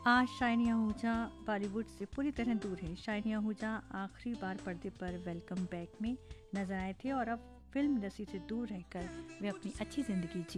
आज शाइन आहूजा बॉलीवुड से पूरी तरह दूर है। शाइन आहूजा आखिरी बार पर्दे पर वेलकम बैक में नजर आए थे और अब फिल्म इंडस्ट्री से दूर रहकर वे अपनी अच्छी ज़िंदगी जी